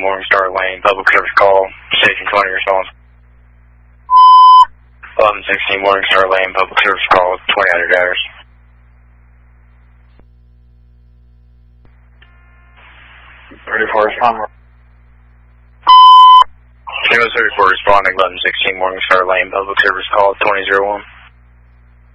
Morningstar Lane, public service call, station 20 response. 1116 Morningstar Lane, public service call, 2000 hours. Ready for respond. Kilo 34 responding, 1116 Morningstar Lane, public service call, 2001.